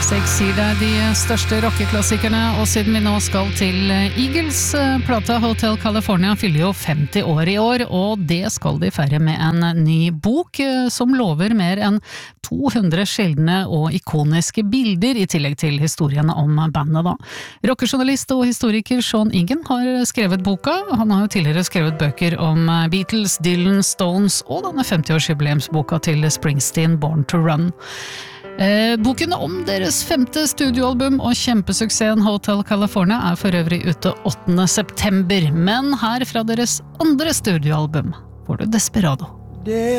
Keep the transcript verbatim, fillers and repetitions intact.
Six gir deg de største rockeklassikerne, og siden vi nå skal til Eagles, plata Hotel California fyller jo femti år i år, og det skal de feire med en ny bok som lover mer enn to hundre sjeldne og ikoniske bilder, i tillegg til historiene om bandet da. Rockejournalist og historiker Sean Egan har skrevet boka. Han har jo tidligere skrevet bøker om Beatles, Dylan, Stones og denne femti-årsjubileumsboka til Springsteen, Born to Run. Eh, boken om deres femte studioalbum og kjempesuksessen Hotel California er for øvrig ute åttende september, men her fra deres andre studioalbum får du Desperado.